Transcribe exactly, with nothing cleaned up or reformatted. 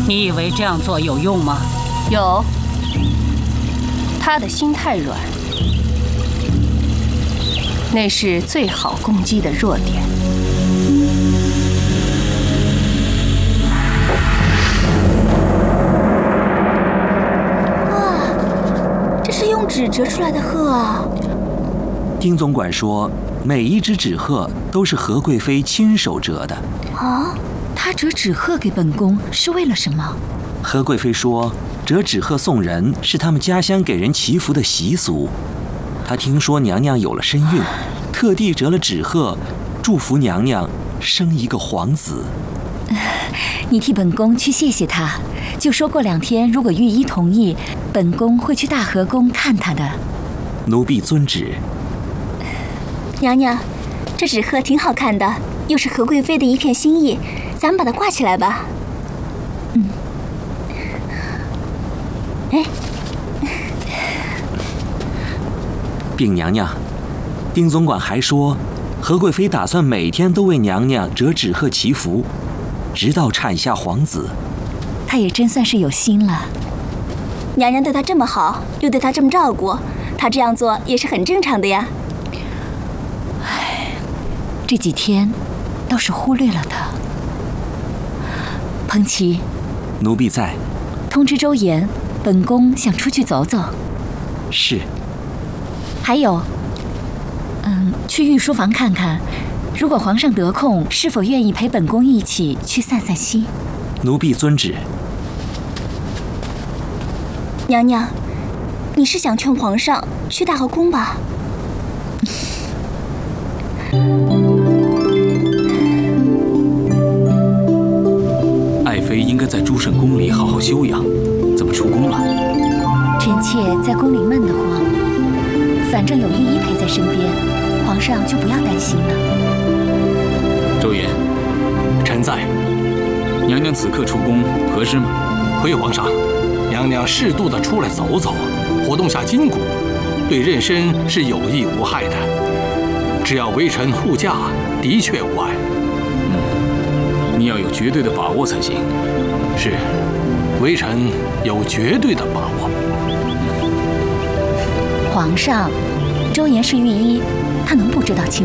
你以为这样做有用吗？ 有。他的心太软，那是最好攻击的弱点。 哇，这是用纸折出来的鹤啊！ 丁总管说，每一只纸鹤都是何贵妃亲手折的。 啊， 她折纸鹤给本宫是为了什么？ 何贵妃说，折纸鹤送人是他们家乡给人祈福的习俗。她听说娘娘有了身孕，特地折了纸鹤，祝福娘娘生一个皇子。 你替本宫去谢谢她，就说过两天如果御医同意，本宫会去大和宫看她的。 奴婢遵旨。 娘娘，这纸鹤挺好看的，又是何贵妃的一片心意，咱们把它挂起来吧。 嗯。 哎， 禀娘娘，丁总管还说，何贵妃打算每天都为娘娘折纸鹤祈福，直到产下皇子。 她也真算是有心了。 娘娘对她这么好，又对她这么照顾，她这样做也是很正常的呀。 唉，这几天倒是忽略了她。彭琪， 奴婢在。 通知周延，本宫想出去走走。 是。 还有，嗯，去御书房看看，如果皇上得空，是否愿意陪本宫一起去散散心？ 奴婢遵旨。 娘娘，你是想劝皇上去大和宫吧？ 爱妃应该在朱慎宫里好好休养，怎么出宫了？ 臣妾在宫里闷得慌，反正有御医陪在身边，皇上就不要担心了。 周延，臣在。娘娘此刻出宫合适吗？ 回皇上，娘娘适度的出来走走，活动下筋骨，对妊娠是有益无害的。只要微臣护驾，的确无碍。 嗯，你要有绝对的把握才行。 是，微臣有绝对的把握。 皇上，周延是御医，他能不知道情